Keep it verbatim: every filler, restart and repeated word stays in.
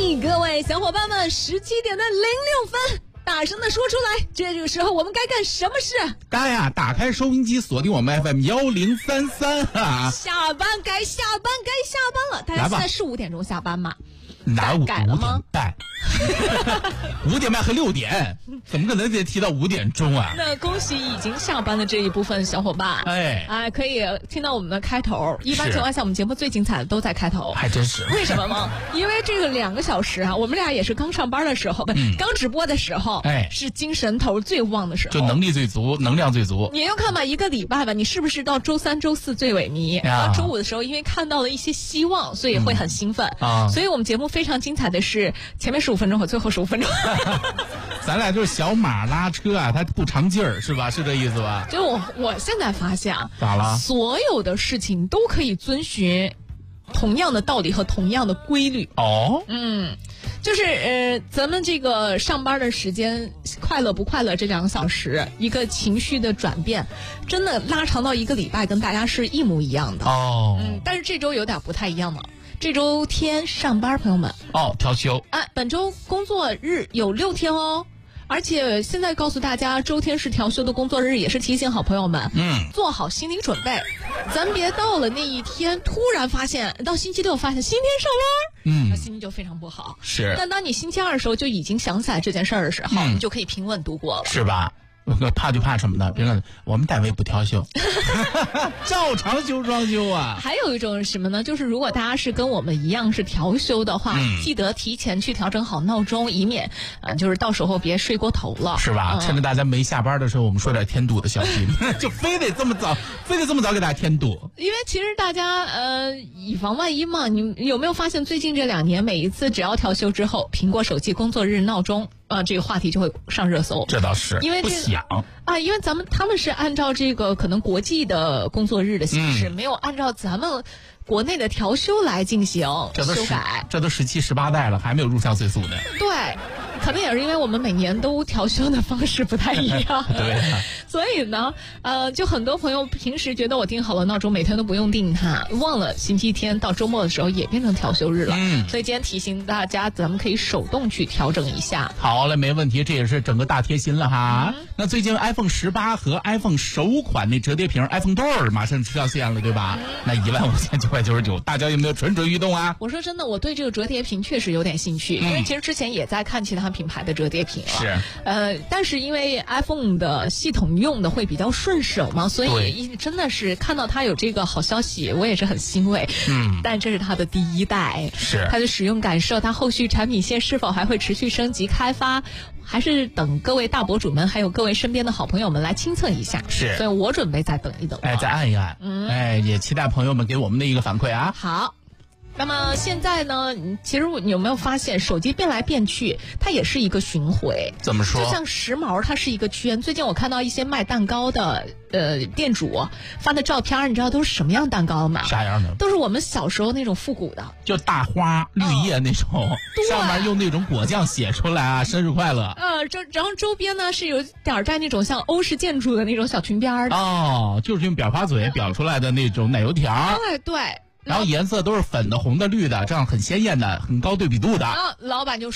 各位小伙伴们，十七点的零六分，大声的说出来，这个时候我们该干什么事？ 该呀、啊，打开收音机，锁定我们 F M 幺零三三啊！ 下班该下班该下班了，大家现在是五点钟下班吗？ 哪有改了吗？ 半，五点半和六点，怎么可能得提到五点钟啊？ 那恭喜已经下班的这一部分小伙伴， 哎， 啊，可以听到我们的开头。一般情况下，我们节目最精彩的都在开头， 还真是。 为什么吗？因为这个两个小时啊，我们俩也是刚上班的时候，不、嗯，刚直播的时候， 哎， 是精神头最旺的时候， 就能力最足，能量最足。 你要看吧，一个礼拜吧，你是不是到周三、周四最萎靡？然后周五的时候，因为看到了一些希望，所以会很兴奋、嗯、啊。所以我们节目非常精彩的是。是前面十五分钟和最后十五分钟， 咱俩就是小马拉车啊，它不长劲儿，是吧？是这意思吧？ 就我我现在发现， 咋了？ 所有的事情都可以遵循同样的道理和同样的规律。 哦， 嗯，就是呃，咱们这个上班的时间，快乐不快乐这两个小时，一个情绪的转变，真的拉长到一个礼拜，跟大家是一模一样的。 哦， 嗯，但是这周有点不太一样了。这周天上班，朋友们哦，调休。 哎，本周工作日有六天哦，而且现在告诉大家，周天是调休的工作日，也是提醒好朋友们， 嗯， 做好心理准备，咱别到了那一天突然发现，到星期六发现星期天上班， 嗯， 那心情就非常不好。 是， 但当你星期二的时候就已经想起来这件事儿的时候，嗯，你就可以平稳度过了， 是吧？怕就怕什么呢？别人我们单位不调休，照常休双休啊。 还有一种什么呢？就是如果大家是跟我们一样是调休的话， 嗯、 记得提前去调整好闹钟，以免呃就是到时候别睡过头了， 是吧？嗯、趁着大家没下班的时候，我们说点添堵的消息，就非得这么早，非得这么早给大家添堵。 因为其实大家呃以防万一嘛，你有没有发现最近这两年每一次只要调休之后，苹果手机工作日闹钟。呃，这个话题就会上热搜， 这倒是， 因为这不想啊，因为咱们他们是按照这个可能国际的工作日的形式，嗯、没有按照咱们国内的调休来进行修改。 这都十七十八代了，还没有入乡随俗呢。 对，可能也是因为我们每年都调休的方式不太一样。 对、啊， 所以呢，呃，就很多朋友平时觉得我定好了闹钟，每天都不用定它，忘了星期天到周末的时候也变成调休日了。 嗯， 所以今天提醒大家，咱们可以手动去调整一下。 好嘞，没问题，这也是整个大贴心了哈。嗯、那最近 iPhone 十八和 iPhone 首款那折叠屏 iPhone 多尔马上上线了，对吧？嗯、那一万五千九百九十九，大家有没有蠢蠢欲动啊？ 我说真的，我对这个折叠屏确实有点兴趣，嗯、因为其实之前也在看其他品牌的折叠屏了。 是， 呃，但是因为 iPhone 的系统用的会比较顺手嘛，所以真的是看到它有这个好消息，我也是很欣慰。 嗯， 但这是它的第一代， 是它的使用感受，它后续产品线是否还会持续升级开发？还是等各位大博主们，还有各位身边的好朋友们来亲测一下。 是， 所以我准备再等一等。 哎，再按一按。嗯，哎，也期待朋友们给我们的一个反馈啊。 好。那么现在呢，其实你有没有发现，手机变来变去，它也是一个巡回。 怎么说？ 就像时髦，它是一个圈。最近我看到一些卖蛋糕的呃店主发的照片，你知道都是什么样蛋糕吗？ 啥样的？ 都是我们小时候那种复古的， 就大花绿叶那种，哦、上面用那种果酱写出来啊，生日快乐。 呃，周然后周边呢是有点带那种像欧式建筑的那种小裙边的。 哦，就是用裱花嘴裱出来的那种奶油条。 哎，对。 然后颜色都是粉的、红的、绿的，这样很鲜艳的、很高对比度的。 啊，老板就